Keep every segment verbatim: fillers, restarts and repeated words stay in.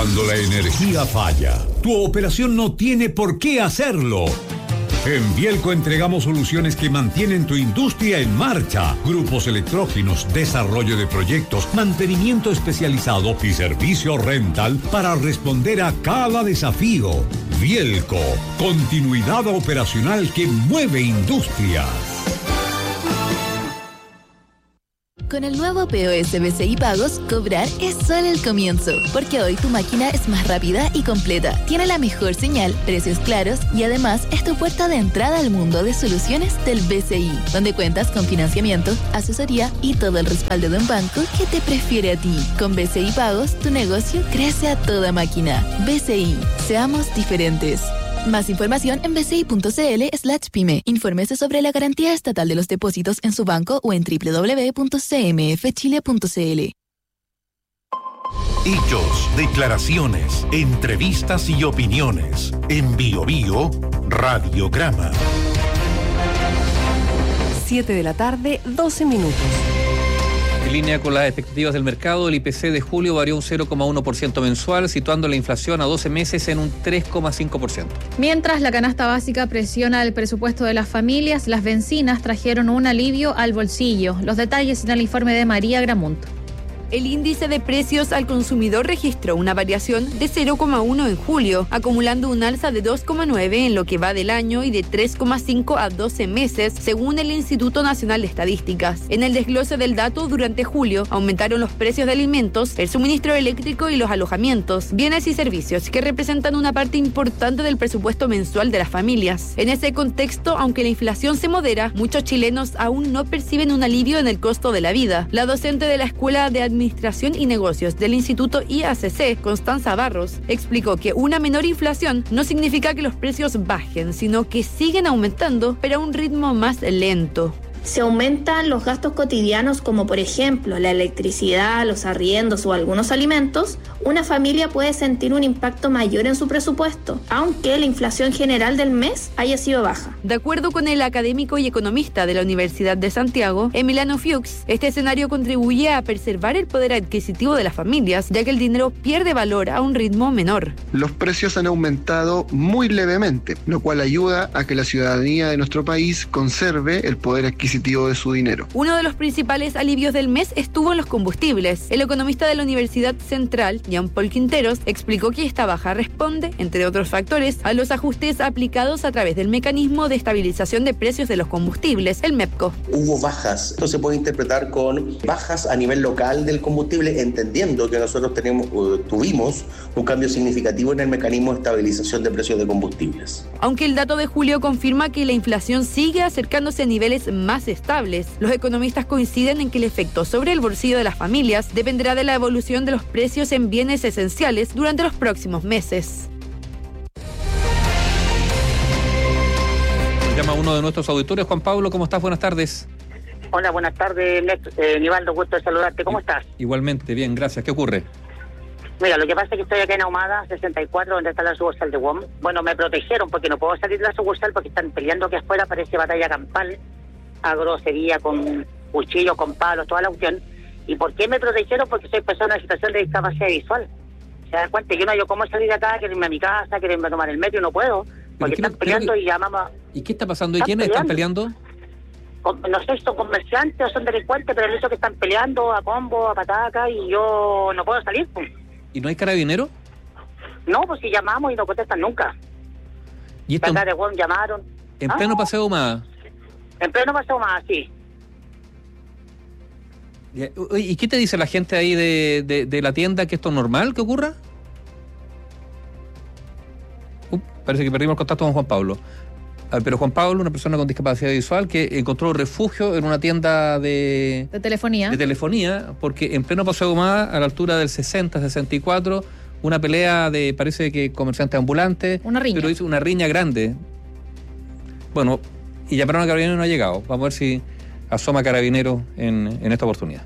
Cuando la energía falla, tu operación no tiene por qué hacerlo. En Bielco entregamos soluciones que mantienen tu industria en marcha. Grupos electrógenos, desarrollo de proyectos, mantenimiento especializado y servicio rental para responder a cada desafío. Bielco, continuidad operacional que mueve industrias. Con el nuevo P O S B C I Pagos, cobrar es solo el comienzo, porque hoy tu máquina es más rápida y completa, tiene la mejor señal, precios claros y además es tu puerta de entrada al mundo de soluciones del B C I, donde cuentas con financiamiento, asesoría y todo el respaldo de un banco que te prefiere a ti. Con B C I Pagos, tu negocio crece a toda máquina. B C I, seamos diferentes. Más información en bci.cl slash pyme. Infórmese sobre la garantía estatal de los depósitos en su banco o en doble u doble u doble u punto c m f chile punto c l. Hechos, declaraciones, entrevistas y opiniones. En Bio Bio, Radiograma. siete de la tarde, doce minutos. En línea con las expectativas del mercado, el I P C de julio varió un cero coma uno por ciento mensual, situando la inflación a doce meses en un tres coma cinco por ciento. Mientras la canasta básica presiona el presupuesto de las familias, las bencinas trajeron un alivio al bolsillo. Los detalles en el informe de María Gramunt. El índice de precios al consumidor registró una variación de cero coma uno en julio, acumulando un alza de dos coma nueve en lo que va del año y de tres coma cinco a doce meses, según el Instituto Nacional de Estadísticas. En el desglose del dato, durante julio aumentaron los precios de alimentos, el suministro eléctrico y los alojamientos, bienes y servicios, que representan una parte importante del presupuesto mensual de las familias. En ese contexto, aunque la inflación se modera, muchos chilenos aún no perciben un alivio en el costo de la vida. La docente de la Escuela de Administración Administración y Negocios del Instituto I A C C, Constanza Barros, explicó que una menor inflación no significa que los precios bajen, sino que siguen aumentando, pero a un ritmo más lento. Se aumentan los gastos cotidianos como por ejemplo la electricidad, los arriendos o algunos alimentos, una familia puede sentir un impacto mayor en su presupuesto, aunque la inflación general del mes haya sido baja. De acuerdo con el académico y economista de la Universidad de Santiago, Emiliano Fuchs, este escenario contribuye a preservar el poder adquisitivo de las familias, ya que el dinero pierde valor a un ritmo menor. Los precios han aumentado muy levemente, lo cual ayuda a que la ciudadanía de nuestro país conserve el poder adquisitivo de su dinero. Uno de los principales alivios del mes estuvo en los combustibles. El economista de la Universidad Central, Jean-Paul Quinteros, explicó que esta baja responde, entre otros factores, a los ajustes aplicados a través del mecanismo de estabilización de precios de los combustibles, el MEPCO. Hubo bajas. Esto se puede interpretar con bajas a nivel local del combustible, entendiendo que nosotros tenemos, uh, tuvimos un cambio significativo en el mecanismo de estabilización de precios de combustibles. Aunque el dato de julio confirma que la inflación sigue acercándose a niveles más estables, los economistas coinciden en que el efecto sobre el bolsillo de las familias dependerá de la evolución de los precios en bienes esenciales durante los próximos meses. Nos llama uno de nuestros auditores. Juan Pablo, ¿cómo estás? Buenas tardes. Hola, buenas tardes, eh, Nivaldo, gusto de saludarte. ¿Cómo estás? Igualmente, bien, gracias. ¿Qué ocurre? Mira, lo que pasa es que estoy acá en Ahumada, sesenta y cuatro, donde está la sucursal de W O M. Bueno, me protegieron porque no puedo salir de la sucursal porque están peleando aquí afuera, parece batalla campal, a grosería, con cuchillos, con palos, toda la cuestión. ¿Y por qué me protegieron? Porque soy persona en situación de discapacidad visual. ¿Se dan cuenta? Yo no yo cómo salir de acá, quiero irme a mi casa, quiero irme a tomar el metro y no puedo, porque están peleando que... y llamamos... ¿Y qué está pasando? ¿Y quiénes están peleando? No sé si son comerciantes o son delincuentes, pero eso que están peleando a combo, a pataca, y yo no puedo salir, pues. ¿Y no hay carabinero? No, pues si llamamos y no contestan nunca. ¿Y esto acá de W O M llamaron? ¿En ¿Ah? pleno Paseo Ahumada? En pleno Paseo Ahumada, sí. ¿Y qué te dice la gente ahí de, de, de la tienda? ¿Que esto es normal que ocurra? Uh, parece que perdimos el contacto con Juan Pablo. A ver, pero Juan Pablo, una persona con discapacidad visual que encontró refugio en una tienda de... De telefonía. De telefonía, porque en pleno Paseo Ahumada, a la altura del sesenta, sesenta y cuatro, una pelea de, parece que comerciantes ambulantes. Una riña. Pero dice una riña grande. Bueno, y llamaron a Carabineros y no ha llegado. Vamos a ver si asoma Carabineros en, en esta oportunidad.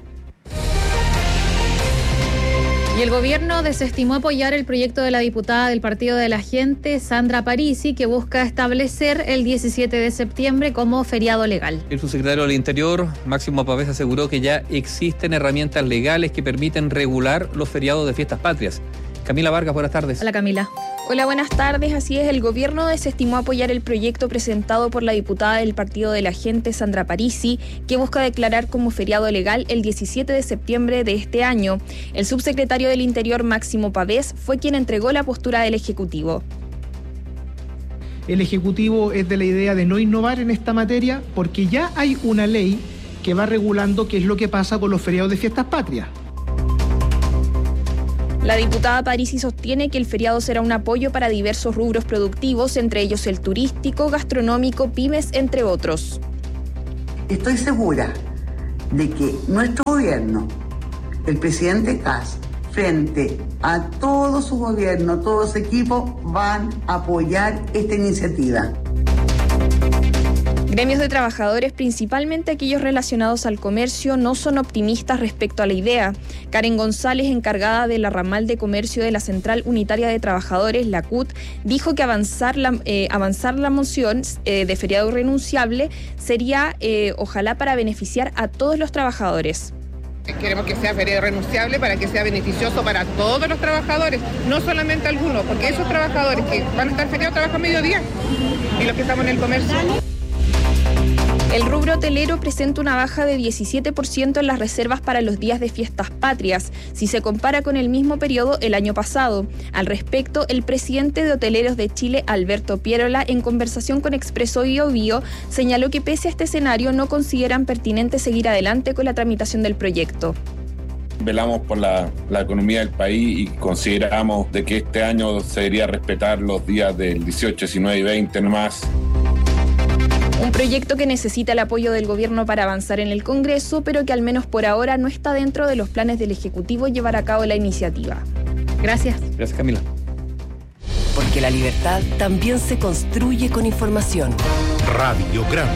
Y el gobierno desestimó apoyar el proyecto de la diputada del Partido de la Gente, Sandra Parisi, que busca establecer el diecisiete de septiembre como feriado legal. El subsecretario del Interior, Máximo Pavés, aseguró que ya existen herramientas legales que permiten regular los feriados de fiestas patrias Camila Vargas, buenas tardes. Hola, Camila. Hola, buenas tardes. Así es, el gobierno desestimó apoyar el proyecto presentado por la diputada del Partido de la Gente, Sandra Parisi, que busca declarar como feriado legal el diecisiete de septiembre de este año. El subsecretario del Interior, Máximo Pavés, fue quien entregó la postura del Ejecutivo. El Ejecutivo es de la idea de no innovar en esta materia porque ya hay una ley que va regulando qué es lo que pasa con los feriados de fiestas patrias. La diputada Parisi sostiene que el feriado será un apoyo para diversos rubros productivos, entre ellos el turístico, gastronómico, pymes, entre otros. Estoy segura de que nuestro gobierno, el presidente Kast, frente a todo su gobierno, todo su equipo, van a apoyar esta iniciativa. Gremios de trabajadores, principalmente aquellos relacionados al comercio, no son optimistas respecto a la idea. Karen González, encargada de la ramal de comercio de la Central Unitaria de Trabajadores, la C U T, dijo que avanzar la, eh, avanzar la moción eh, de feriado irrenunciable sería, eh, ojalá, para beneficiar a todos los trabajadores. Queremos que sea feriado irrenunciable para que sea beneficioso para todos los trabajadores, no solamente algunos, porque esos trabajadores que van a estar feriados trabajan mediodía y los que estamos en el comercio. El rubro hotelero presenta una baja de diecisiete por ciento en las reservas para los días de fiestas patrias, si se compara con el mismo periodo el año pasado. Al respecto, el presidente de Hoteleros de Chile, Alberto Pierola, en conversación con Expreso Bio Bio, señaló que pese a este escenario no consideran pertinente seguir adelante con la tramitación del proyecto. Velamos por la, la economía del país y consideramos de que este año se debería respetar los días del dieciocho, diecinueve y veinte nomás. Un proyecto que necesita el apoyo del gobierno para avanzar en el Congreso, pero que al menos por ahora no está dentro de los planes del Ejecutivo llevar a cabo la iniciativa. Gracias. Gracias, Camila. Porque la libertad también se construye con información. Radiograma.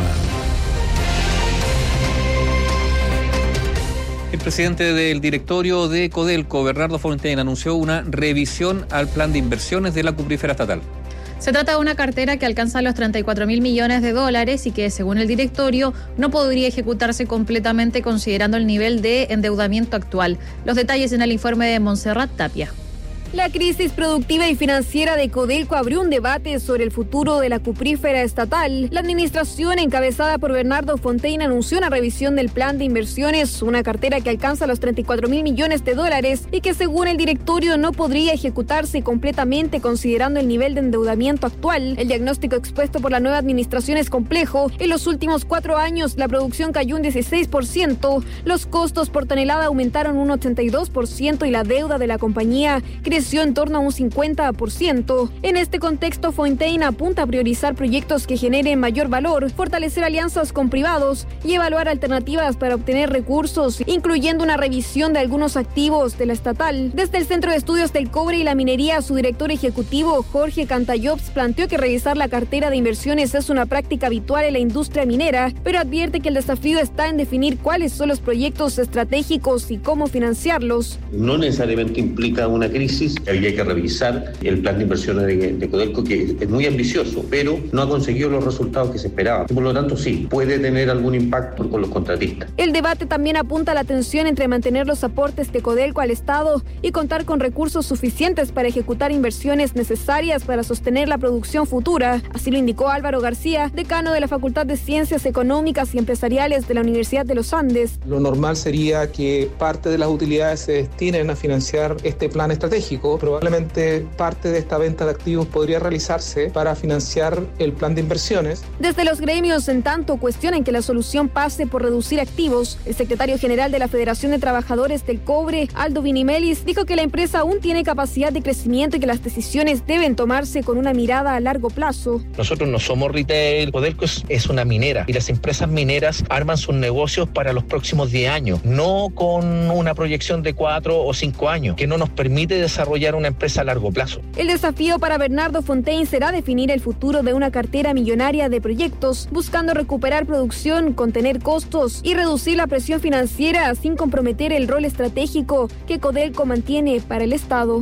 El presidente del directorio de Codelco, Bernardo Fontaine, anunció una revisión al plan de inversiones de la cuprífera estatal. Se trata de una cartera que alcanza los treinta y cuatro mil millones de dólares y que, según el directorio, no podría ejecutarse completamente considerando el nivel de endeudamiento actual. Los detalles en el informe de Montserrat Tapia. La crisis productiva y financiera de Codelco abrió un debate sobre el futuro de la cuprífera estatal. La administración, encabezada por Bernardo Fontaine, anunció una revisión del plan de inversiones, una cartera que alcanza los treinta y cuatro mil millones de dólares y que, según el directorio, no podría ejecutarse completamente considerando el nivel de endeudamiento actual. El diagnóstico expuesto por la nueva administración es complejo. En los últimos cuatro años, la producción cayó un dieciséis por ciento, los costos por tonelada aumentaron un ochenta y dos por ciento y la deuda de la compañía creció en torno a un cincuenta por ciento. En este contexto, Fontaine apunta a priorizar proyectos que generen mayor valor, fortalecer alianzas con privados y evaluar alternativas para obtener recursos, incluyendo una revisión de algunos activos de la estatal. Desde el Centro de Estudios del Cobre y la Minería, su director ejecutivo, Jorge Cantallops, planteó que revisar la cartera de inversiones es una práctica habitual en la industria minera, pero advierte que el desafío está en definir cuáles son los proyectos estratégicos y cómo financiarlos. No necesariamente implica una crisis. Había que revisar el plan de inversiones de, de Codelco, que es muy ambicioso, pero no ha conseguido los resultados que se esperaban. Por lo tanto, sí, puede tener algún impacto con los contratistas. El debate también apunta a la tensión entre mantener los aportes de Codelco al Estado y contar con recursos suficientes para ejecutar inversiones necesarias para sostener la producción futura. Así lo indicó Álvaro García, decano de la Facultad de Ciencias Económicas y Empresariales de la Universidad de los Andes. Lo normal sería que parte de las utilidades se destinen a financiar este plan estratégico. Probablemente parte de esta venta de activos podría realizarse para financiar el plan de inversiones. Desde los gremios, en tanto, cuestionan que la solución pase por reducir activos. El secretario general de la Federación de Trabajadores del Cobre, Aldo Vinimelis, dijo que la empresa aún tiene capacidad de crecimiento y que las decisiones deben tomarse con una mirada a largo plazo. Nosotros no somos retail, Codelco es, es una minera y las empresas mineras arman sus negocios para los próximos diez años, no con una proyección de cuatro o cinco años, que no nos permite desarrollar una empresa a largo plazo. El desafío para Bernardo Fontaine será definir el futuro de una cartera millonaria de proyectos, buscando recuperar producción, contener costos y reducir la presión financiera sin comprometer el rol estratégico que Codelco mantiene para el Estado.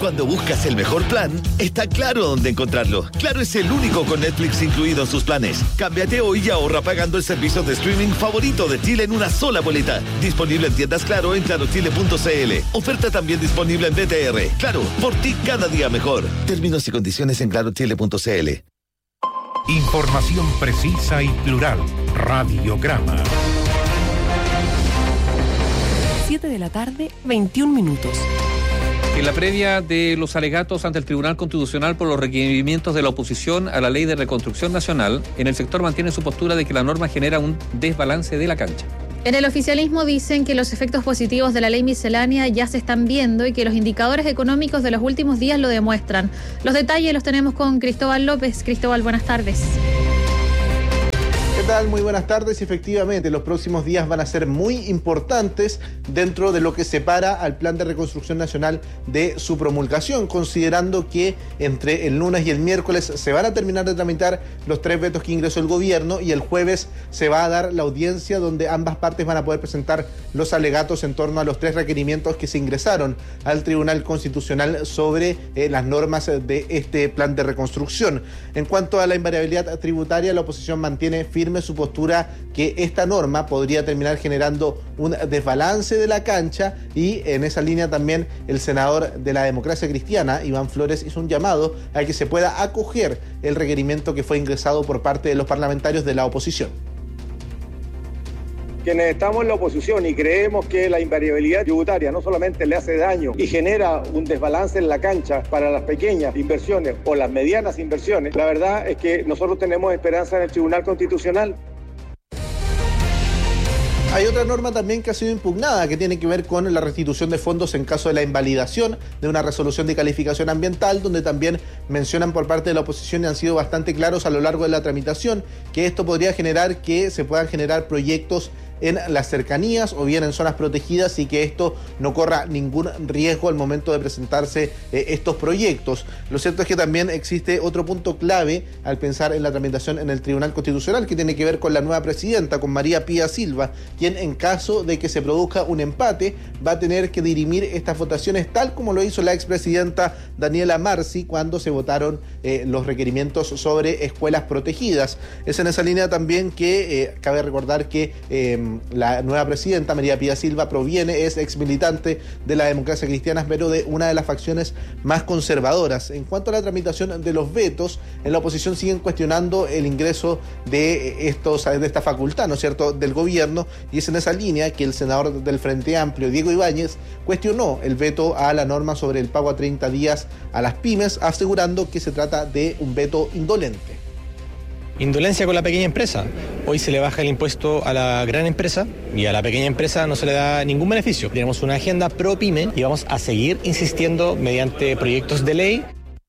Cuando buscas el mejor plan, está claro dónde encontrarlo. Claro es el único con Netflix incluido en sus planes. Cámbiate hoy y ahorra pagando el servicio de streaming favorito de Chile en una sola boleta. Disponible en tiendas Claro en claro chile punto c l. Oferta también disponible en B T R. Claro, por ti cada día mejor. Términos y condiciones en claro chile punto c l. Información precisa y plural. Radiograma. siete de la tarde, veintiún minutos. En la previa de los alegatos ante el Tribunal Constitucional por los requerimientos de la oposición a la Ley de Reconstrucción Nacional, en el sector mantiene su postura de que la norma genera un desbalance de la cancha. En el oficialismo dicen que los efectos positivos de la ley miscelánea ya se están viendo y que los indicadores económicos de los últimos días lo demuestran. Los detalles los tenemos con Cristóbal López. Cristóbal, buenas tardes. ¿Qué tal? Muy buenas tardes. Efectivamente, los próximos días van a ser muy importantes dentro de lo que separa al Plan de Reconstrucción Nacional de su promulgación, considerando que entre el lunes y el miércoles se van a terminar de tramitar los tres vetos que ingresó el gobierno y el jueves se va a dar la audiencia donde ambas partes van a poder presentar los alegatos en torno a los tres requerimientos que se ingresaron al Tribunal Constitucional sobre eh, las normas de este plan de reconstrucción. En cuanto a la invariabilidad tributaria, la oposición mantiene firme su postura que esta norma podría terminar generando un desbalance de la cancha y en esa línea también el senador de la Democracia Cristiana, Iván Flores, hizo un llamado a que se pueda acoger el requerimiento que fue ingresado por parte de los parlamentarios de la oposición. Quienes estamos en la oposición y creemos que la invariabilidad tributaria no solamente le hace daño y genera un desbalance en la cancha para las pequeñas inversiones o las medianas inversiones, la verdad es que nosotros tenemos esperanza en el Tribunal Constitucional. Hay otra norma también que ha sido impugnada, que tiene que ver con la restitución de fondos en caso de la invalidación de una resolución de calificación ambiental, donde también mencionan por parte de la oposición y han sido bastante claros a lo largo de la tramitación que esto podría generar que se puedan generar proyectos en las cercanías o bien en zonas protegidas y que esto no corra ningún riesgo al momento de presentarse eh, estos proyectos. Lo cierto es que también existe otro punto clave al pensar en la tramitación en el Tribunal Constitucional que tiene que ver con la nueva presidenta, con María Pía Silva, quien en caso de que se produzca un empate va a tener que dirimir estas votaciones tal como lo hizo la expresidenta Daniela Marci cuando se votaron eh, los requerimientos sobre escuelas protegidas. Es en esa línea también que eh, cabe recordar que eh, la nueva presidenta, María Pía Silva, proviene, es ex militante de la Democracia Cristiana, pero de una de las facciones más conservadoras. En cuanto a la tramitación de los vetos, en la oposición siguen cuestionando el ingreso de estos de esta facultad, ¿no es cierto?, del gobierno, y es en esa línea que el senador del Frente Amplio, Diego Ibáñez, cuestionó el veto a la norma sobre el pago a treinta días a las pymes, asegurando que se trata de un veto indolente. Indolencia con la pequeña empresa. Hoy se le baja el impuesto a la gran empresa y a la pequeña empresa no se le da ningún beneficio. Tenemos una agenda pro pyme y vamos a seguir insistiendo mediante proyectos de ley.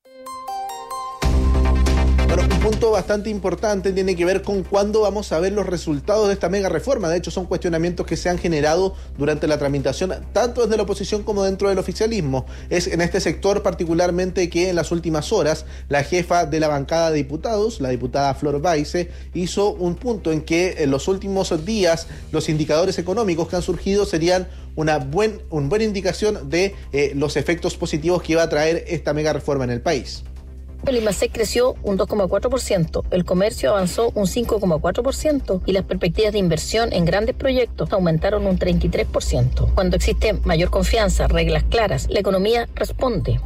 Bueno, un punto bastante importante tiene que ver con cuándo vamos a ver los resultados de esta mega reforma. De hecho, son cuestionamientos que se han generado durante la tramitación, tanto desde la oposición como dentro del oficialismo. Es en este sector particularmente que en las últimas horas la jefa de la bancada de diputados, la diputada Flor Baize, hizo un punto en que en los últimos días los indicadores económicos que han surgido serían una buen, una buena indicación de eh, los efectos positivos que iba a traer esta mega reforma en el país. El IMASEC creció un dos coma cuatro por ciento, el comercio avanzó un cinco coma cuatro por ciento y las perspectivas de inversión en grandes proyectos aumentaron un treinta y tres por ciento. Cuando existe mayor confianza, reglas claras, la economía responde.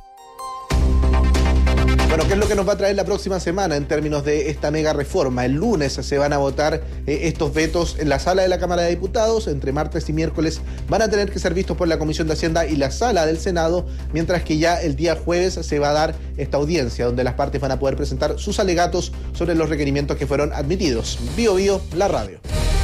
Bueno, ¿qué es lo que nos va a traer la próxima semana en términos de esta mega reforma? El lunes se van a votar eh, estos vetos en la sala de la Cámara de Diputados. Entre martes y miércoles van a tener que ser vistos por la Comisión de Hacienda y la sala del Senado, mientras que ya el día jueves se va a dar esta audiencia donde las partes van a poder presentar sus alegatos sobre los requerimientos que fueron admitidos. Bio Bio, la radio.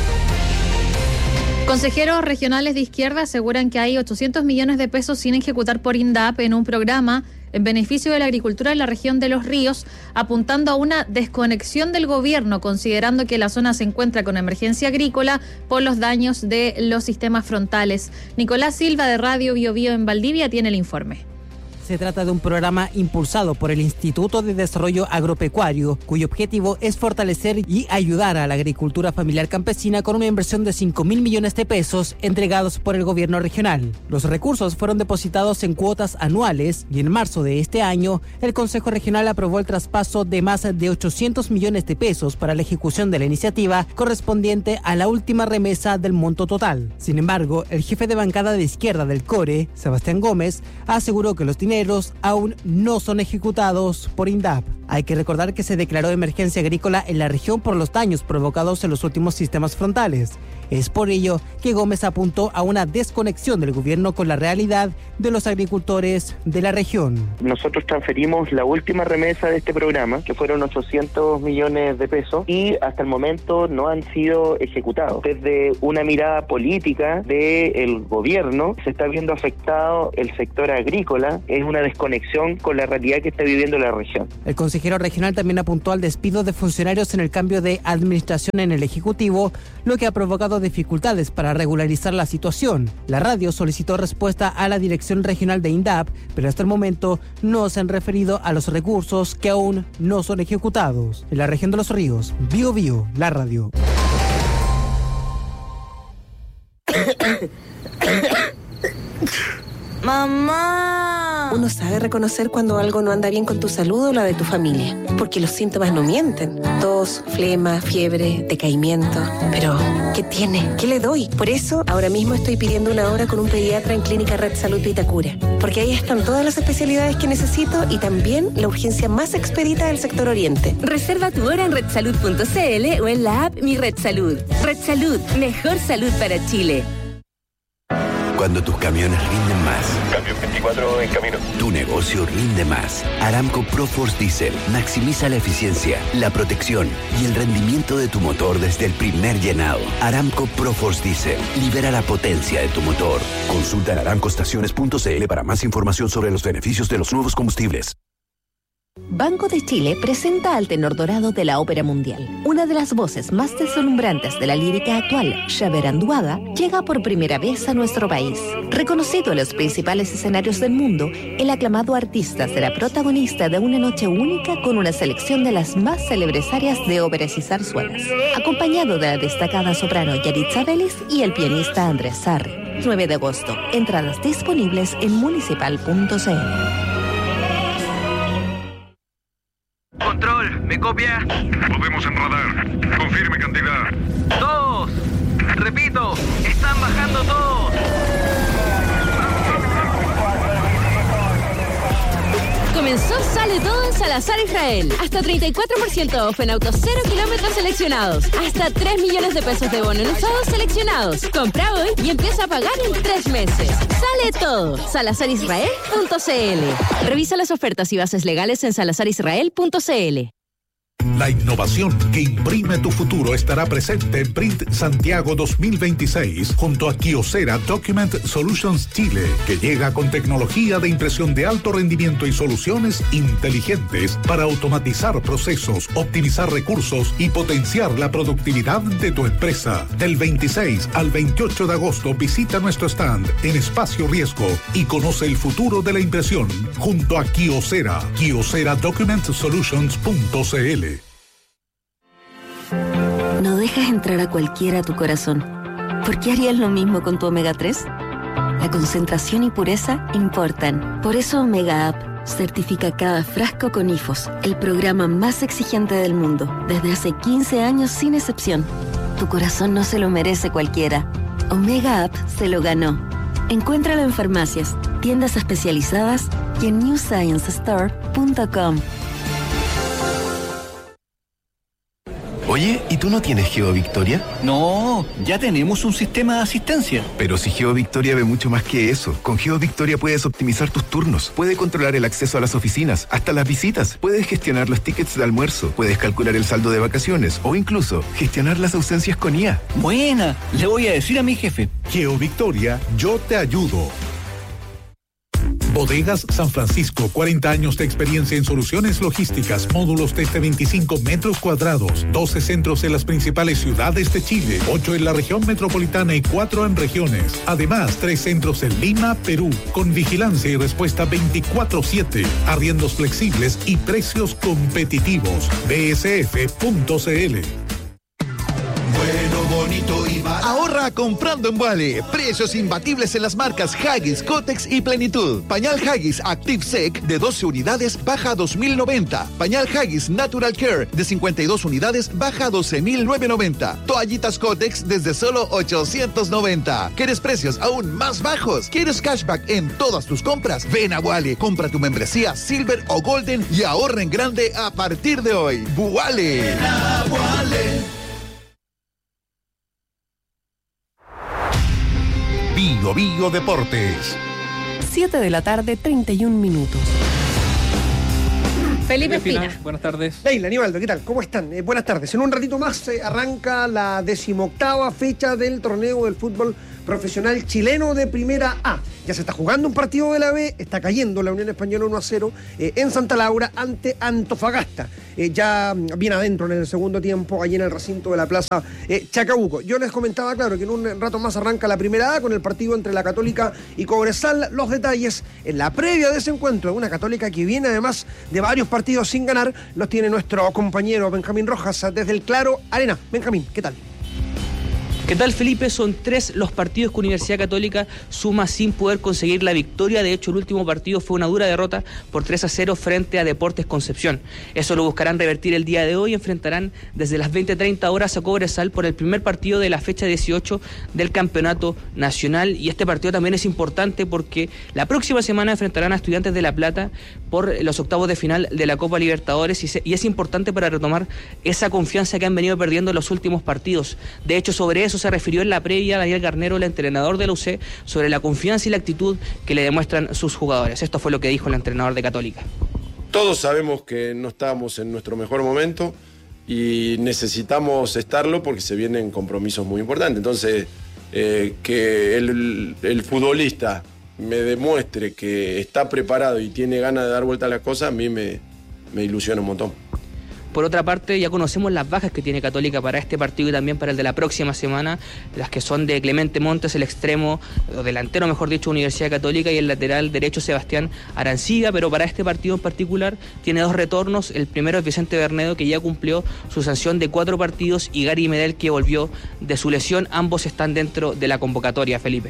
Consejeros regionales de izquierda aseguran que hay ochocientos millones de pesos sin ejecutar por INDAP en un programa en beneficio de la agricultura en la región de Los Ríos, apuntando a una desconexión del gobierno, considerando que la zona se encuentra con emergencia agrícola por los daños de los sistemas frontales. Nicolás Silva de Radio Bio Bio en Valdivia tiene el informe. Se trata de un programa impulsado por el Instituto de Desarrollo Agropecuario, cuyo objetivo es fortalecer y ayudar a la agricultura familiar campesina con una inversión de cinco mil millones de pesos entregados por el gobierno regional. Los recursos fueron depositados en cuotas anuales y en marzo de este año, el Consejo Regional aprobó el traspaso de más de ochocientos millones de pesos para la ejecución de la iniciativa correspondiente a la última remesa del monto total. Sin embargo, el jefe de bancada de izquierda del CORE, Sebastián Gómez, aseguró que los dineros aún no son ejecutados por INDAP. Hay que recordar que se declaró emergencia agrícola en la región por los daños provocados en los últimos sistemas frontales. Es por ello que Gómez apuntó a una desconexión del gobierno con la realidad de los agricultores de la región. Nosotros transferimos la última remesa de este programa, que fueron ochocientos millones de pesos, y hasta el momento no han sido ejecutados. Desde una mirada política del gobierno se está viendo afectado el sector agrícola, es una desconexión con la realidad que está viviendo la región. El consejero regional también apuntó al despido de funcionarios en el cambio de administración en el Ejecutivo, lo que ha provocado dificultades para regularizar la situación. La radio solicitó respuesta a la dirección regional de INDAP, pero hasta el momento no se han referido a los recursos que aún no son ejecutados. En la región de Los Ríos, Bio Bio, la radio. ¡Mamá! Uno sabe reconocer cuando algo no anda bien con tu salud o la de tu familia, porque los síntomas no mienten. Tos, flema, fiebre, decaimiento. Pero, ¿qué tiene? ¿Qué le doy? Por eso, ahora mismo estoy pidiendo una hora con un pediatra en Clínica Red Salud Vitacura, porque ahí están todas las especialidades que necesito y también la urgencia más expedita del sector oriente. Reserva tu hora en red salud punto c l o en la app Mi Red Salud. Red Salud, mejor salud para Chile. Cuando tus camiones rinden más. Camión veinticuatro en camino. Tu negocio rinde más. Aramco ProForce Diesel maximiza la eficiencia, la protección y el rendimiento de tu motor desde el primer llenado. Aramco ProForce Diesel libera la potencia de tu motor. Consulta en aramco estaciones punto c l para más información sobre los beneficios de los nuevos combustibles. Banco de Chile presenta al tenor dorado de la ópera mundial. Una de las voces más deslumbrantes de la lírica actual, Xavier Anduaga, llega por primera vez a nuestro país. Reconocido en los principales escenarios del mundo, el aclamado artista será protagonista de una noche única con una selección de las más célebres áreas de óperas y zarzuelas, acompañado de la destacada soprano Yaritza Vélez y el pianista Andrés Sarri. nueve de agosto. Entradas disponibles en municipal punto c l. Control, ¿me copia? Podemos en radar. Confirme cantidad. Dos. Repito, están bajando todos. Comenzó Sale Todo en Salazar Israel. Hasta treinta y cuatro por ciento off en autos cero kilómetros seleccionados. Hasta tres millones de pesos de bono en usados seleccionados. Compra hoy y empieza a pagar en tres meses. Sale Todo. salazar israel punto c l. Revisa las ofertas y bases legales en salazar israel punto c l. La innovación que imprime tu futuro estará presente en Print Santiago dos mil veintiséis junto a Kyocera Document Solutions Chile, que llega con tecnología de impresión de alto rendimiento y soluciones inteligentes para automatizar procesos, optimizar recursos y potenciar la productividad de tu empresa. Del veintiséis al veintiocho de agosto visita nuestro stand en Espacio Riesgo y conoce el futuro de la impresión junto a Kyocera. Kyocera Document Solutions punto c l. No dejas entrar a cualquiera a tu corazón. ¿Por qué harías lo mismo con tu omega tres? La concentración y pureza importan. Por eso Omega Up certifica cada frasco con I F O S, el programa más exigente del mundo, desde hace quince años sin excepción. Tu corazón no se lo merece cualquiera. Omega Up se lo ganó. Encuéntralo en farmacias, tiendas especializadas y en new science store punto com. Oye, ¿y tú no tienes GeoVictoria? No, ya tenemos un sistema de asistencia. Pero si GeoVictoria ve mucho más que eso. Con GeoVictoria puedes optimizar tus turnos, puedes controlar el acceso a las oficinas, hasta las visitas, puedes gestionar los tickets de almuerzo, puedes calcular el saldo de vacaciones o incluso gestionar las ausencias con I A. Buena, le voy a decir a mi jefe. GeoVictoria, yo te ayudo. Bodegas San Francisco, cuarenta años de experiencia en soluciones logísticas, módulos desde veinticinco metros cuadrados, doce centros en las principales ciudades de Chile, ocho en la región metropolitana y cuatro en regiones. Además, tres centros en Lima, Perú, con vigilancia y respuesta veinticuatro siete, arriendos flexibles y precios competitivos. B S F punto C L. Bueno, bonito y barato. Ahorra comprando en Wally. Precios imbatibles en las marcas Huggies, Kotex y Plenitud. Pañal Huggies Active Sec de doce unidades baja a dos mil noventa. Pañal Huggies Natural Care de cincuenta y dos unidades baja a doce mil novecientos noventa. Toallitas Kotex desde solo ochocientos noventa. ¿Quieres precios aún más bajos? ¿Quieres cashback en todas tus compras? Ven a Wally, compra tu membresía Silver o Golden y ahorra en grande a partir de hoy. Wally. Bio Bio Deportes. siete de la tarde, treinta y un minutos. Felipe Espina. Buenas tardes. Leila, Aníbaldo, ¿qué tal? ¿Cómo están? Eh, buenas tardes. En un ratito más eh, arranca la decimoctava fecha del torneo del fútbol profesional chileno de Primera A. Ya se está jugando un partido de la B, está cayendo la Unión Española uno a cero eh, en Santa Laura ante Antofagasta. Eh, ya viene adentro en el segundo tiempo, allí en el recinto de la Plaza eh, Chacabuco. Yo les comentaba, claro, que en un rato más arranca la Primera A con el partido entre la Católica y Cobresal. Los detalles en la previa de ese encuentro, una Católica que viene además de varios partidos sin ganar, los tiene nuestro compañero Benjamín Rojas desde el Claro Arena. Benjamín, ¿qué tal? ¿Qué tal, Felipe? Son tres los partidos que Universidad Católica suma sin poder conseguir la victoria. De hecho, el último partido fue una dura derrota por tres a cero frente a Deportes Concepción. Eso lo buscarán revertir el día de hoy. Enfrentarán desde las veinte treinta horas a Cobresal por el primer partido de la fecha dieciocho del Campeonato Nacional. Y este partido también es importante porque la próxima semana enfrentarán a Estudiantes de La Plata por los octavos de final de la Copa Libertadores. Y, se, y es importante para retomar esa confianza que han venido perdiendo en los últimos partidos. De hecho, sobre eso se refirió en la previa Daniel Garnero, el entrenador de la U C, sobre la confianza y la actitud que le demuestran sus jugadores. Esto fue lo que dijo el entrenador de Católica. Todos sabemos que no estábamos en nuestro mejor momento y necesitamos estarlo porque se vienen compromisos muy importantes. Entonces, eh, que el, el futbolista me demuestre que está preparado y tiene ganas de dar vuelta a las cosas, a mí me, me ilusiona un montón. Por otra parte, ya conocemos las bajas que tiene Católica para este partido y también para el de la próxima semana, las que son de Clemente Montes, el extremo, o delantero mejor dicho, Universidad Católica, y el lateral derecho Sebastián Arancibia, pero para este partido en particular tiene dos retornos. El primero es Vicente Bernedo, que ya cumplió su sanción de cuatro partidos, y Gary Medel, que volvió de su lesión. Ambos están dentro de la convocatoria, Felipe.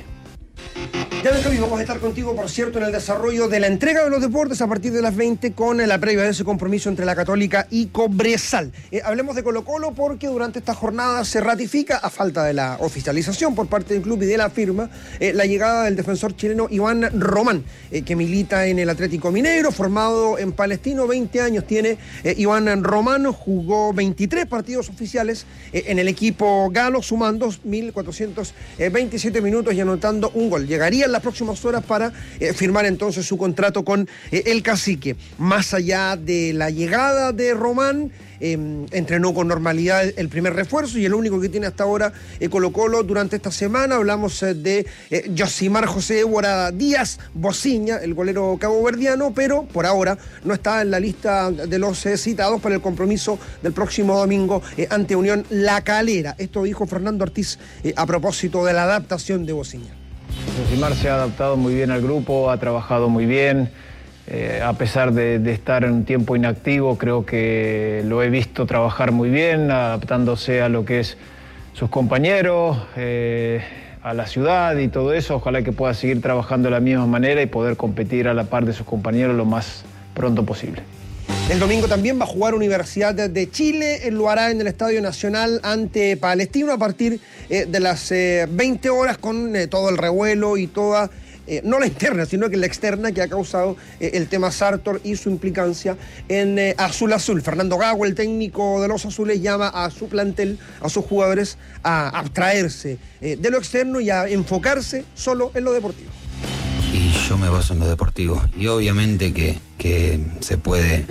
Ya Benjamín, vamos a estar contigo, por cierto, en el desarrollo de la entrega de los deportes a partir de las veinte con la previa de ese compromiso entre la Católica y Cobresal. Eh, hablemos de Colo-Colo porque durante esta jornada se ratifica, a falta de la oficialización por parte del club y de la firma, eh, la llegada del defensor chileno Iván Román, eh, que milita en el Atlético Mineiro, formado en Palestino, veinte años tiene eh, Iván Román, jugó veintitrés partidos oficiales eh, en el equipo galo, sumando mil cuatrocientos veintisiete minutos y anotando un gol. Llegaría las próximas horas para eh, firmar entonces su contrato con eh, el Cacique. Más allá de la llegada de Román, eh, entrenó con normalidad el primer refuerzo y el único que tiene hasta ahora eh, Colo-Colo durante esta semana. Hablamos eh, de eh, Josimar José Évora Díaz Bociña, el golero caboverdiano, pero por ahora no está en la lista de los eh, citados para el compromiso del próximo domingo eh, ante Unión La Calera. Esto dijo Fernando Ortiz eh, a propósito de la adaptación de Bociña. Josimar se ha adaptado muy bien al grupo, ha trabajado muy bien, eh, a pesar de, de estar en un tiempo inactivo, creo que lo he visto trabajar muy bien, adaptándose a lo que es sus compañeros, eh, a la ciudad y todo eso. Ojalá que pueda seguir trabajando de la misma manera y poder competir a la par de sus compañeros lo más pronto posible. El domingo también va a jugar Universidad de Chile, lo hará en el Estadio Nacional ante Palestino a partir eh, de las eh, veinte horas con eh, todo el revuelo y toda, eh, no la interna, sino que la externa que ha causado eh, el tema Sartor y su implicancia en eh, Azul Azul. Fernando Gago, el técnico de los azules, llama a su plantel, a sus jugadores, a abstraerse eh, de lo externo y a enfocarse solo en lo deportivo. Y yo me baso en lo deportivo. Y obviamente que, que se puede,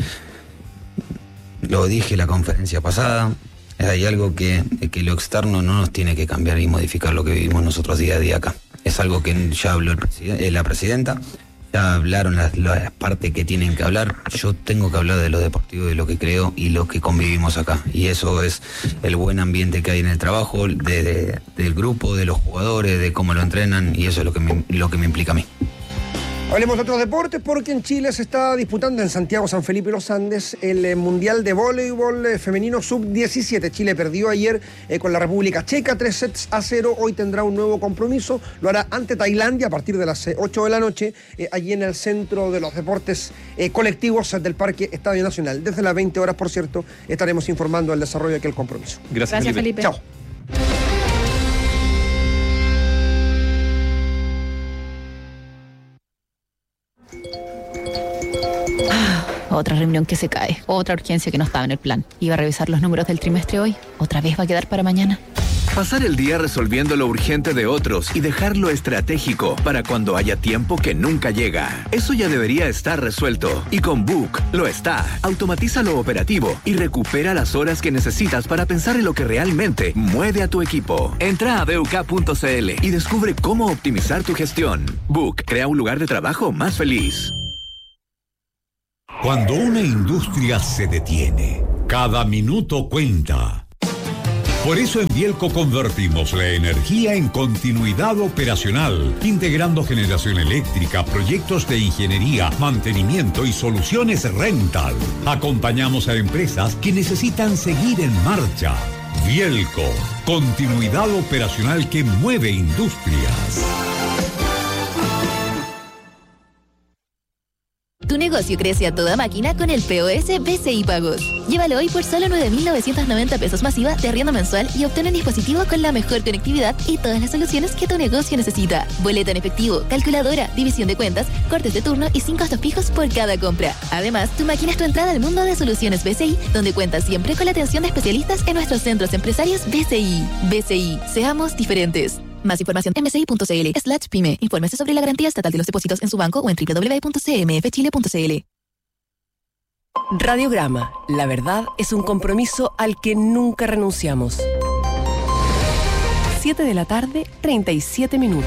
lo dije en la conferencia pasada, hay algo que, que lo externo no nos tiene que cambiar y modificar lo que vivimos nosotros día a día acá. Es algo que ya habló el presiden- la presidenta, Ya hablaron las, las partes que tienen que hablar. Yo tengo que hablar de lo deportivo, de lo que creo y lo que convivimos acá. Y eso es el buen ambiente que hay en el trabajo, de, de, del grupo, de los jugadores, de cómo lo entrenan, y eso es lo que me, lo que me implica a mí. Hablemos de otros deportes porque en Chile se está disputando en Santiago, San Felipe y Los Andes el eh, Mundial de Voleibol eh, Femenino sub diecisiete. Chile perdió ayer eh, con la República Checa, tres sets a cero. Hoy tendrá un nuevo compromiso. Lo hará ante Tailandia a partir de las eh, ocho de la noche, eh, allí en el Centro de los Deportes eh, Colectivos del Parque Estadio Nacional. Desde las veinte horas, por cierto, estaremos informando el desarrollo de aquel compromiso. Gracias, Gracias Felipe. Chao. Otra reunión que se cae, otra urgencia que no estaba en el plan. Iba a revisar los números del trimestre hoy, otra vez va a quedar para mañana. Pasar el día resolviendo lo urgente de otros y dejar lo estratégico para cuando haya tiempo que nunca llega. Eso ya debería estar resuelto. Y con Book lo está. Automatiza lo operativo y recupera las horas que necesitas para pensar en lo que realmente mueve a tu equipo. Entra a buk punto cl y descubre cómo optimizar tu gestión. Book crea un lugar de trabajo más feliz. Cuando una industria se detiene, cada minuto cuenta. Por eso en Bielco convertimos la energía en continuidad operacional, integrando generación eléctrica, proyectos de ingeniería, mantenimiento y soluciones rental. Acompañamos a empresas que necesitan seguir en marcha. Bielco, continuidad operacional que mueve industrias. Tu negocio crece a toda máquina con el P O S B C I Pagos. Llévalo hoy por solo nueve mil novecientos noventa pesos masiva de arriendo mensual y obtén un dispositivo con la mejor conectividad y todas las soluciones que tu negocio necesita. Boleta en efectivo, calculadora, división de cuentas, cortes de turno y sin costos fijos por cada compra. Además, tu máquina es tu entrada al mundo de soluciones B C I, donde cuentas siempre con la atención de especialistas en nuestros centros empresarios B C I. B C I, seamos diferentes. Más información en bci.cl slash pyme. Infórmese sobre la garantía estatal de los depósitos en su banco o en doble u doble u doble u punto c m f chile punto c l. Radiograma. La verdad es un compromiso al que nunca renunciamos. siete de la tarde, treinta y siete minutos.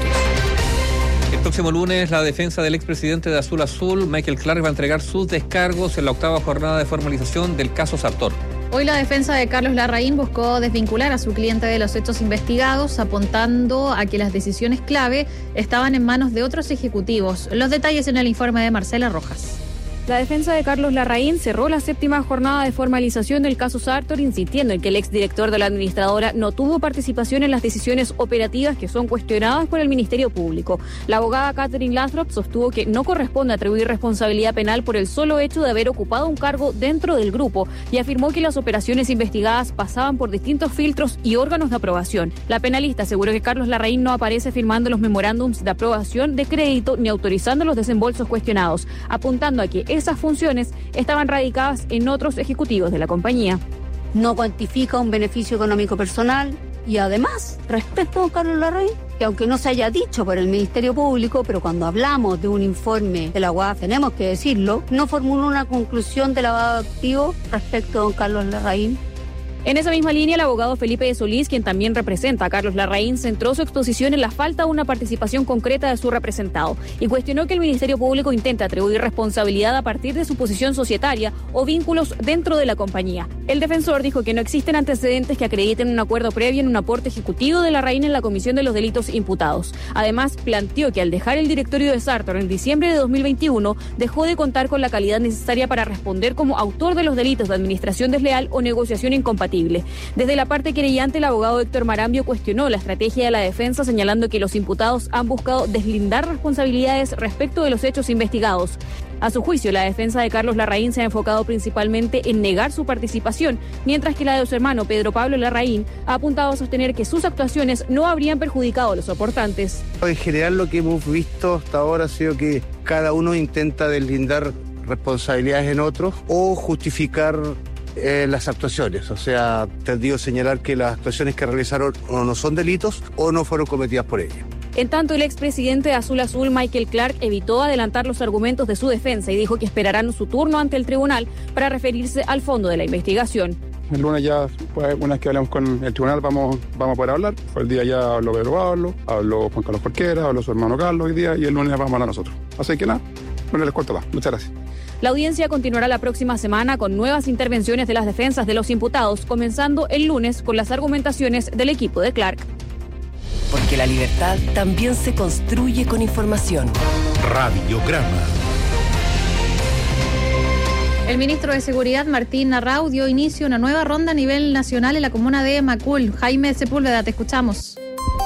El próximo lunes, la defensa del expresidente de Azul Azul, Michael Clark, va a entregar sus descargos en la octava jornada de formalización del caso Sartor. Hoy la defensa de Carlos Larraín buscó desvincular a su cliente de los hechos investigados, apuntando a que las decisiones clave estaban en manos de otros ejecutivos. Los detalles en el informe de Marcela Rojas. La defensa de Carlos Larraín cerró la séptima jornada de formalización del caso Sartor, insistiendo en que el exdirector de la administradora no tuvo participación en las decisiones operativas que son cuestionadas por el Ministerio Público. La abogada Catherine Lathrop sostuvo que no corresponde atribuir responsabilidad penal por el solo hecho de haber ocupado un cargo dentro del grupo y afirmó que las operaciones investigadas pasaban por distintos filtros y órganos de aprobación. La penalista aseguró que Carlos Larraín no aparece firmando los memorándums de aprobación de crédito ni autorizando los desembolsos cuestionados, apuntando a que esas funciones estaban radicadas en otros ejecutivos de la compañía. No cuantifica un beneficio económico personal y además, respecto a Carlos Larraín, que aunque no se haya dicho por el Ministerio Público, pero cuando hablamos de un informe de la U A F tenemos que decirlo, no formuló una conclusión de lavado de activos respecto a don Carlos Larraín. En esa misma línea, el abogado Felipe de Solís, quien también representa a Carlos Larraín, centró su exposición en la falta de una participación concreta de su representado y cuestionó que el Ministerio Público intente atribuir responsabilidad a partir de su posición societaria o vínculos dentro de la compañía. El defensor dijo que no existen antecedentes que acrediten un acuerdo previo en un aporte ejecutivo de Larraín en la comisión de los delitos imputados. Además, planteó que al dejar el directorio de Sartor en diciembre de dos mil veintiuno, dejó de contar con la calidad necesaria para responder como autor de los delitos de administración desleal o negociación incompatible. Desde la parte querellante, el abogado Héctor Marambio cuestionó la estrategia de la defensa, señalando que los imputados han buscado deslindar responsabilidades respecto de los hechos investigados. A su juicio, la defensa de Carlos Larraín se ha enfocado principalmente en negar su participación, mientras que la de su hermano Pedro Pablo Larraín ha apuntado a sostener que sus actuaciones no habrían perjudicado a los soportantes. En general, lo que hemos visto hasta ahora ha sido que cada uno intenta deslindar responsabilidades en otros o justificar Eh, las actuaciones, o sea, tendido a señalar que las actuaciones que realizaron o no son delitos o no fueron cometidas por ella. En tanto, el expresidente de Azul Azul, Michael Clark, evitó adelantar los argumentos de su defensa y dijo que esperarán su turno ante el tribunal para referirse al fondo de la investigación. El lunes ya, pues, una vez que hablemos con el tribunal, vamos, vamos a poder hablar. Fue el día ya habló Pedro Pablo, habló Juan Carlos Porquera, habló su hermano Carlos hoy día, y el lunes vamos a hablar nosotros. Así que nada, no les cuento más. Muchas gracias. La audiencia continuará la próxima semana con nuevas intervenciones de las defensas de los imputados, comenzando el lunes con las argumentaciones del equipo de Clark. Porque la libertad también se construye con información. Radiograma. El ministro de Seguridad, Martín Arrau, dio inicio a una nueva ronda a nivel nacional en la comuna de Macul. Jaime Sepúlveda, te escuchamos.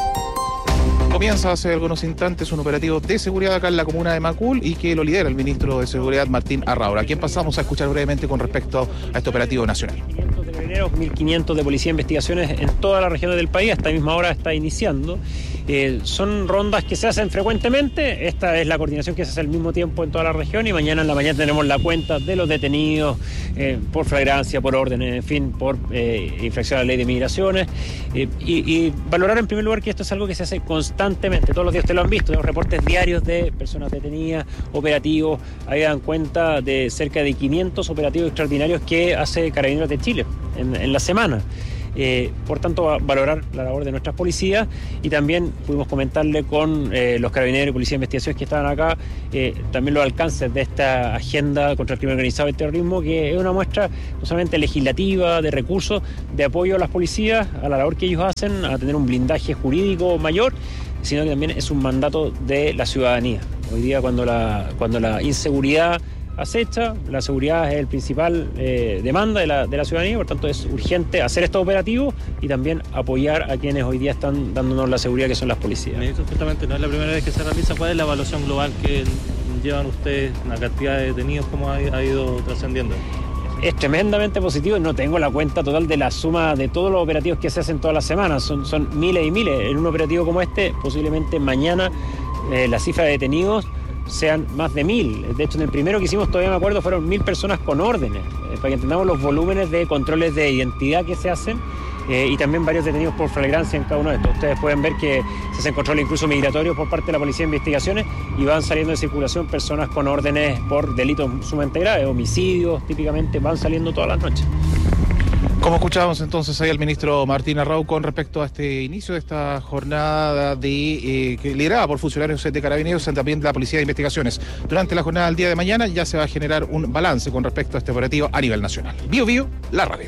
Comienza hace algunos instantes un operativo de seguridad acá en la comuna de Macul y que lo lidera el ministro de Seguridad, Martín Arrau, a quien pasamos a escuchar brevemente con respecto a este operativo nacional. quinientos de carabineros, mil quinientos de policía de investigaciones en todas las regiones del país. A esta misma hora está iniciando. Eh, son rondas que se hacen frecuentemente. Esta es la coordinación que se hace al mismo tiempo en toda la región, y mañana en la mañana tenemos la cuenta de los detenidos eh, por flagrancia, por órdenes, en fin, por eh, infracción a la ley de migraciones. Eh, y, y valorar en primer lugar que esto es algo que se hace constantemente. Todos los días ustedes lo han visto, tenemos reportes diarios de personas detenidas, operativos. Ahí dan cuenta de cerca de quinientos operativos extraordinarios que hace Carabineros de Chile en, en la semana. Eh, por tanto, a valorar la labor de nuestras policías, y también pudimos comentarle con eh, los carabineros y policías de investigación que estaban acá eh, también los alcances de esta agenda contra el crimen organizado y el terrorismo, que es una muestra no solamente legislativa, de recursos, de apoyo a las policías, a la labor que ellos hacen, a tener un blindaje jurídico mayor, sino que también es un mandato de la ciudadanía. Hoy día, cuando la, cuando la inseguridad acecha, la seguridad es el principal eh, demanda de la, de la ciudadanía, por tanto es urgente hacer estos operativos y también apoyar a quienes hoy día están dándonos la seguridad, que son las policías. Ministro, justamente no es la primera vez que se realiza. ¿Cuál es la evaluación global que llevan ustedes, la cantidad de detenidos, cómo ha, ha ido trascendiendo? Es tremendamente positivo. No tengo la cuenta total de la suma de todos los operativos que se hacen todas las semanas, son, son miles y miles. En un operativo como este, posiblemente mañana eh, la cifra de detenidos sean más de mil. De hecho, en el primero que hicimos, todavía me acuerdo, fueron mil personas con órdenes, eh, para que entendamos los volúmenes de controles de identidad que se hacen, eh, y también varios detenidos por flagrancia en cada uno de estos. Ustedes pueden ver que se hacen controles incluso migratorios por parte de la Policía de Investigaciones, y van saliendo de circulación personas con órdenes por delitos sumamente graves, homicidios, típicamente van saliendo todas las noches. Como escuchábamos entonces ahí al ministro Martín Arrau con respecto a este inicio de esta jornada de eh, que liderada por funcionarios de Carabineros y también de la Policía de Investigaciones. Durante la jornada del día de mañana ya se va a generar un balance con respecto a este operativo a nivel nacional. Bio Bio, la radio.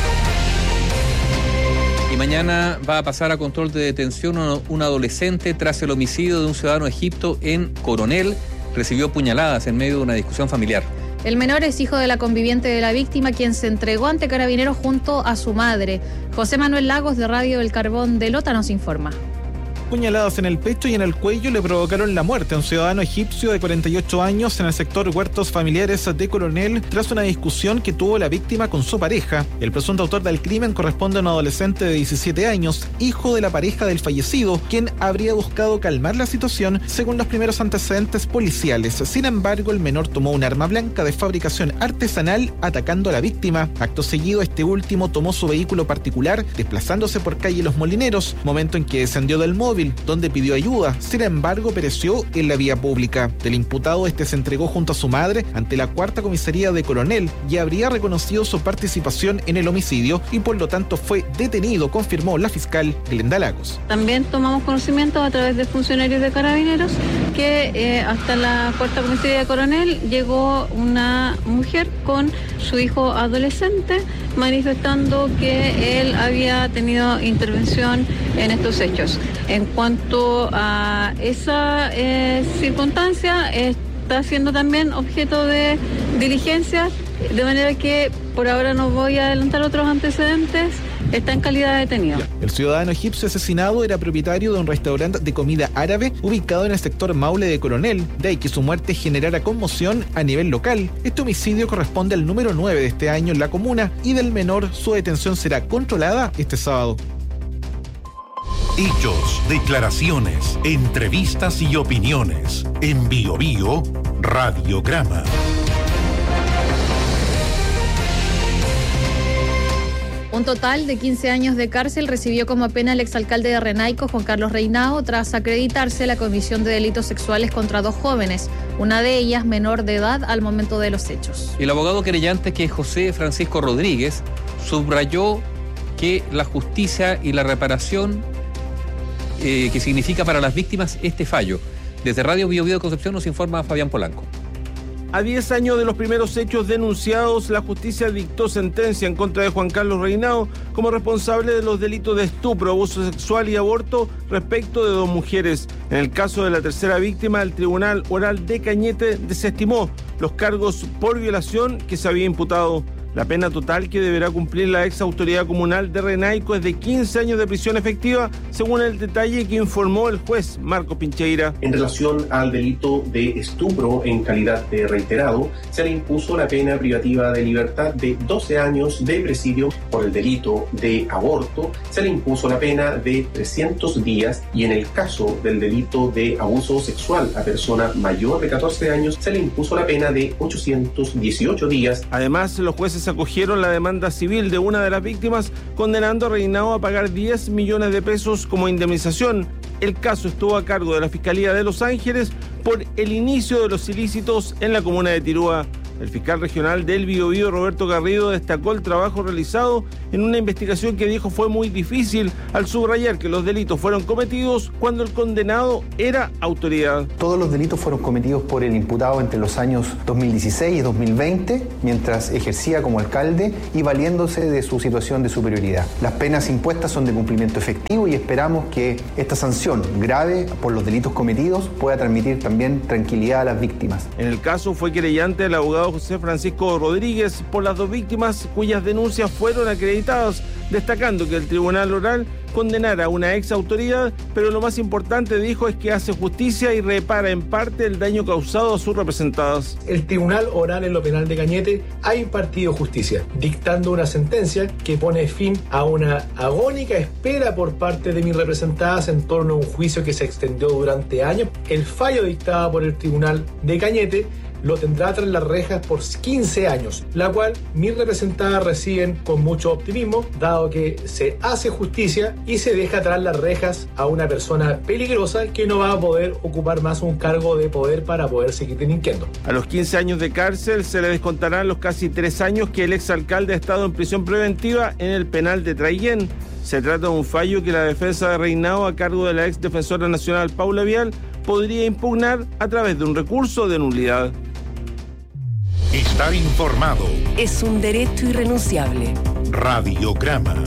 Y mañana va a pasar a control de detención un adolescente tras el homicidio de un ciudadano de Egipto en Coronel. Recibió puñaladas en medio de una discusión familiar. El menor es hijo de la conviviente de la víctima, quien se entregó ante Carabineros junto a su madre. José Manuel Lagos, de Radio El Carbón de Lota, nos informa. Puñaladas en el pecho y en el cuello le provocaron la muerte a un ciudadano egipcio de cuarenta y ocho años en el sector Huertos Familiares de Coronel tras una discusión que tuvo la víctima con su pareja. El presunto autor del crimen corresponde a un adolescente de diecisiete años, hijo de la pareja del fallecido, quien habría buscado calmar la situación según los primeros antecedentes policiales. Sin embargo, el menor tomó un arma blanca de fabricación artesanal atacando a la víctima. Acto seguido, este último tomó su vehículo particular desplazándose por calle Los Molineros, momento en que descendió del móvil, donde pidió ayuda. Sin embargo, pereció en la vía pública. Del imputado, este se entregó junto a su madre ante la cuarta comisaría de Coronel y habría reconocido su participación en el homicidio y por lo tanto fue detenido, confirmó la fiscal Glenda Lagos. También tomamos conocimiento a través de funcionarios de Carabineros que eh, hasta la cuarta comisaría de Coronel llegó una mujer con su hijo adolescente manifestando que él había tenido intervención en estos hechos. En cuanto a esa eh, circunstancia, está siendo también objeto de diligencia, de manera que por ahora no voy a adelantar otros antecedentes. Está en calidad de detenido. El ciudadano egipcio asesinado era propietario de un restaurante de comida árabe ubicado en el sector Maule de Coronel, de ahí que su muerte generara conmoción a nivel local. Este homicidio corresponde al número nueve de este año en la comuna y del menor su detención será controlada este sábado. Hechos, declaraciones, entrevistas y opiniones. En Bio Bio, Radiograma. Un total de quince años de cárcel recibió como pena el exalcalde de Renaico, Juan Carlos Reinao, tras acreditarse la comisión de delitos sexuales contra dos jóvenes, una de ellas menor de edad al momento de los hechos. El abogado querellante, que es José Francisco Rodríguez, subrayó que la justicia y la reparación eh, que significa para las víctimas este fallo. Desde Radio Bio Bio de Concepción nos informa Fabián Polanco. A diez años de los primeros hechos denunciados, la justicia dictó sentencia en contra de Juan Carlos Reinao como responsable de los delitos de estupro, abuso sexual y aborto respecto de dos mujeres. En el caso de la tercera víctima, el Tribunal Oral de Cañete desestimó los cargos por violación que se había imputado. La pena total que deberá cumplir la ex autoridad comunal de Renaico es de quince años de prisión efectiva, según el detalle que informó el juez Marco Pincheira. En relación al delito de estupro en calidad de reiterado, se le impuso la pena privativa de libertad de doce años de presidio. Por el delito de aborto, se le impuso la pena de trescientos días y en el caso del delito de abuso sexual a persona mayor de catorce años, se le impuso la pena de ochocientos dieciocho días. Además, los jueces acogieron la demanda civil de una de las víctimas, condenando a Reinao a pagar diez millones de pesos como indemnización. El caso estuvo a cargo de la Fiscalía de Los Ángeles por el inicio de los ilícitos en la comuna de Tirúa. El fiscal regional del Biobío, Roberto Garrido, destacó el trabajo realizado en una investigación que dijo fue muy difícil, al subrayar que los delitos fueron cometidos cuando el condenado era autoridad. Todos los delitos fueron cometidos por el imputado entre los años dos mil dieciséis y dos mil veinte, mientras ejercía como alcalde y valiéndose de su situación de superioridad. Las penas impuestas son de cumplimiento efectivo y esperamos que esta sanción grave por los delitos cometidos pueda transmitir también tranquilidad a las víctimas. En el caso fue querellante el abogado José Francisco Rodríguez por las dos víctimas cuyas denuncias fueron acreditadas, destacando que el Tribunal Oral condenara a una ex autoridad, pero lo más importante, dijo, es que hace justicia y repara en parte el daño causado a sus representadas. El Tribunal Oral en lo penal de Cañete ha impartido justicia, dictando una sentencia que pone fin a una agónica espera por parte de mis representadas en torno a un juicio que se extendió durante años. El fallo dictado por el Tribunal de Cañete lo tendrá tras las rejas por quince años, la cual mis representadas reciben con mucho optimismo, dado que se hace justicia y se deja tras las rejas a una persona peligrosa que no va a poder ocupar más un cargo de poder para poder seguir delinquiendo. A los quince años de cárcel se le descontarán los casi tres años que el exalcalde ha estado en prisión preventiva en el penal de Traiguén. Se trata de un fallo que la defensa de Reinao, a cargo de la ex defensora nacional Paula Vial, podría impugnar a través de un recurso de nulidad. Estar informado es un derecho irrenunciable. Radiograma.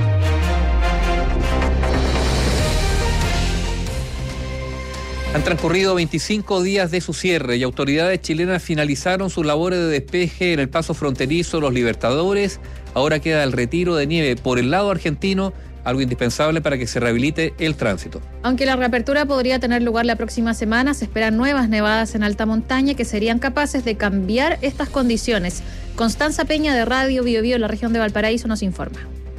Han transcurrido veinticinco días de su cierre y autoridades chilenas finalizaron sus labores de despeje en el paso fronterizo Los Libertadores. Ahora queda el retiro de nieve por el lado argentino, algo indispensable para que se rehabilite el tránsito. Aunque la reapertura podría tener lugar la próxima semana, se esperan nuevas nevadas en alta montaña que serían capaces de cambiar estas condiciones. Constanza Peña, de Radio Bio Bio en la región de Valparaíso, nos informa.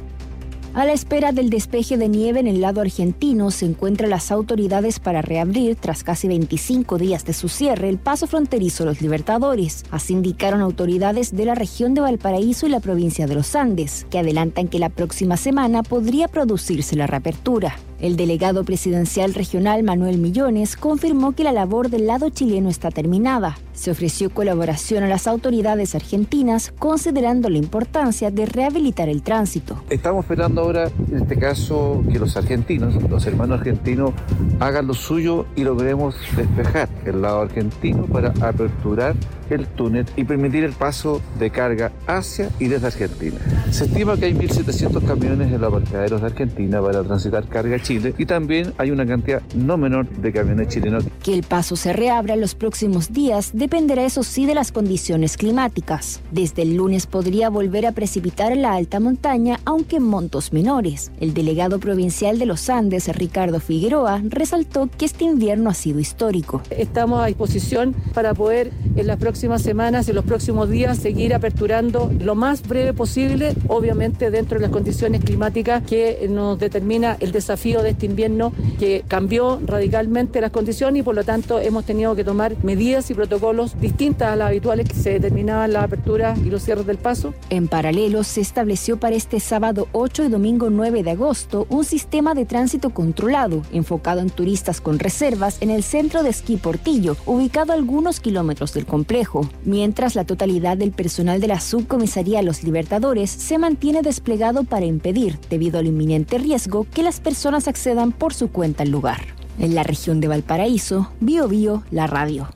A la espera del despeje de nieve en el lado argentino, se encuentran las autoridades para reabrir, tras casi veinticinco días de su cierre, el paso fronterizo Los Libertadores. Así indicaron autoridades de la región de Valparaíso y la provincia de los Andes, que adelantan que la próxima semana podría producirse la reapertura. El delegado presidencial regional Manuel Millones confirmó que la labor del lado chileno está terminada. Se ofreció colaboración a las autoridades argentinas, considerando la importancia de rehabilitar el tránsito. Estamos esperando ahora, en este caso, que los argentinos, los hermanos argentinos, hagan lo suyo y logremos despejar el lado argentino para aperturar el túnel y permitir el paso de carga hacia y desde Argentina. Se estima que hay mil setecientos camiones en los aparcaderos de Argentina para transitar carga a Chile y también hay una cantidad no menor de camiones chilenos. Que el paso se reabra en los próximos días dependerá, eso sí, de las condiciones climáticas. Desde el lunes podría volver a precipitar en la alta montaña, aunque en montos menores. El delegado provincial de los Andes, Ricardo Figueroa, resaltó que este invierno ha sido histórico. Estamos a disposición para poder en las próximas semanas, en los próximos días, seguir aperturando lo más breve posible, obviamente dentro de las condiciones climáticas que nos determina el desafío de este invierno, que cambió radicalmente las condiciones y por lo tanto hemos tenido que tomar medidas y protocolos distintas a las habituales que se determinaban la apertura y los cierres del paso. En paralelo, se estableció para este sábado ocho y domingo nueve de agosto un sistema de tránsito controlado, enfocado en turistas con reservas en el centro de esquí Portillo, ubicado a algunos kilómetros del complejo. complejo, mientras la totalidad del personal de la subcomisaría Los Libertadores se mantiene desplegado para impedir, debido al inminente riesgo, que las personas accedan por su cuenta al lugar. En la región de Valparaíso, Bio Bio, la radio.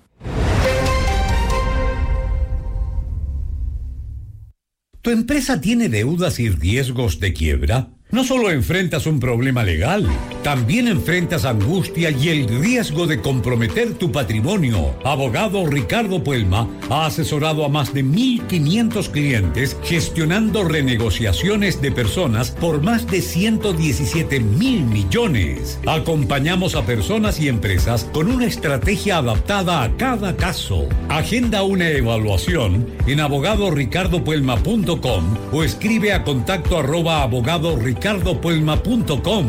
¿Tu empresa tiene deudas y riesgos de quiebra? No solo enfrentas un problema legal, también enfrentas angustia y el riesgo de comprometer tu patrimonio. Abogado Ricardo Puelma ha asesorado a más de mil quinientos clientes gestionando renegociaciones de personas por más de ciento diecisiete mil millones. Acompañamos a personas y empresas con una estrategia adaptada a cada caso. Agenda una evaluación en abogado ricardo puelma punto com o escribe a contacto arroba abogado ricardo puelma punto com.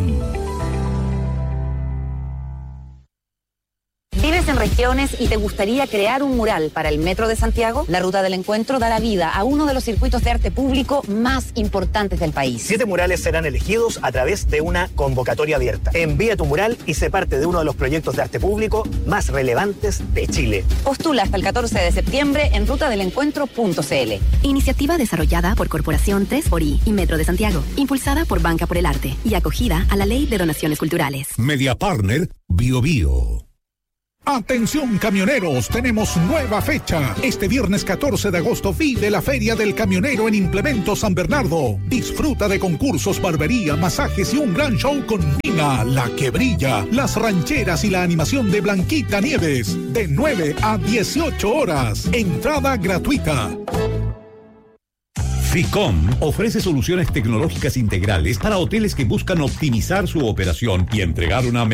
¿Vives en regiones y te gustaría crear un mural para el Metro de Santiago? La Ruta del Encuentro dará vida a uno de los circuitos de arte público más importantes del país. Siete murales serán elegidos a través de una convocatoria abierta. Envía tu mural y sé parte de uno de los proyectos de arte público más relevantes de Chile. Postula hasta el catorce de septiembre en ruta del encuentro punto c l. Iniciativa desarrollada por Corporación tres por I y Metro de Santiago, impulsada por Banca por el Arte y acogida a la Ley de Donaciones Culturales. Media Partner Bio Bio. Atención camioneros, tenemos nueva fecha. Este viernes catorce de agosto vive la Feria del Camionero en Implemento San Bernardo. Disfruta de concursos, barbería, masajes y un gran show con Nina, la que brilla, las rancheras y la animación de Blanquita Nieves. De nueve a dieciocho horas. Entrada gratuita. Ficom ofrece soluciones tecnológicas integrales para hoteles que buscan optimizar su operación y entregar una